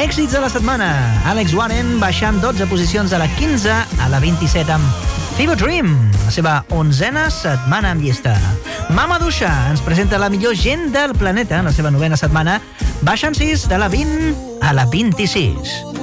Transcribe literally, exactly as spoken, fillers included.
Èxits de la setmana. Alex Warren baixant dotze posicions de la quinze a la vint-i-set amb Fever Dream, la seva onzena setmana amb llista. Mama Dusha ens presenta la millor gent del planeta en la seva novena setmana, baixant sis de la vint a la vint-i-sis.